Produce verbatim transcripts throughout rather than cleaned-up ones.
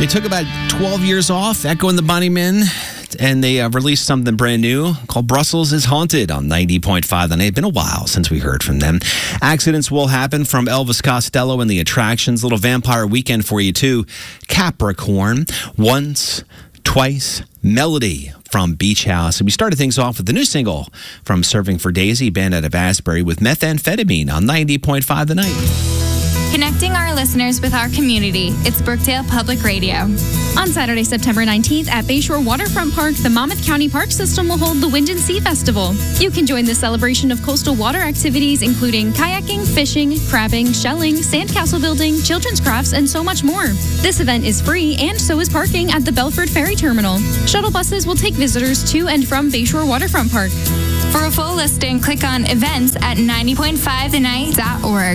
They took about twelve years off, Echo and the Bunnymen, and they uh, released something brand new called Brussels is Haunted on ninety point five The Night. It's been a while since we heard from them. Accidents will happen from Elvis Costello and the Attractions. Little vampire weekend for you, too. Capricorn, Once, Twice, Melody from Beach House. And we started things off with the new single from Serving for Daisy, band out of Asbury, with Methamphetamine on ninety point five The Night. Connecting our listeners with our community. It's Brookdale Public Radio. On Saturday, September nineteenth at Bayshore Waterfront Park, the Monmouth County Park System will hold the Wind and Sea Festival. You can join the celebration of coastal water activities, including kayaking, fishing, crabbing, shelling, sandcastle building, children's crafts, and so much more. This event is free, and so is parking at the Belford Ferry Terminal. Shuttle buses will take visitors to and from Bayshore Waterfront Park. For a full listing, click on events at ninety point five the night dot org.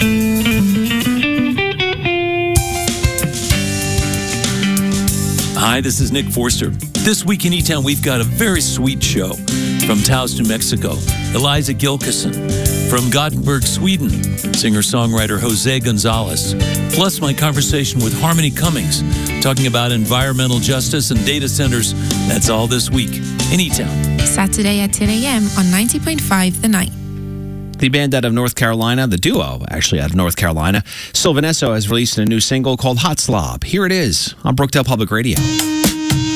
Hi, this is Nick Forster. This week in E-Town, we've got a very sweet show from Taos, New Mexico. Eliza Gilkison. From Gothenburg, Sweden, singer-songwriter Jose Gonzalez. Plus my conversation with Harmony Cummings, talking about environmental justice and data centers. That's all this week in E-Town. Saturday at ten a.m. on ninety point five The Night. The band out of North Carolina, the duo actually out of North Carolina, Sylvanesso, has released a new single called Hot Slob. Here it is on Brookdale Public Radio.